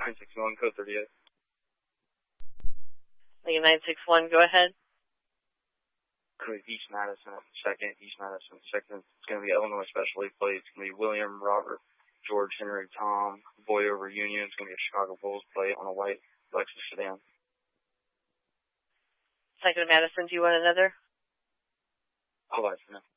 961, code 38. Lincoln 961, go ahead. Code East Madison, second, East Madison, second. It's going to be Illinois Special League plate. It's going to be William, Robert, George, Henry, Tom, Boy over Union. It's going to be a Chicago Bulls plate on a white Lexus sedan. Second Madison, do you want another? Hold on for now.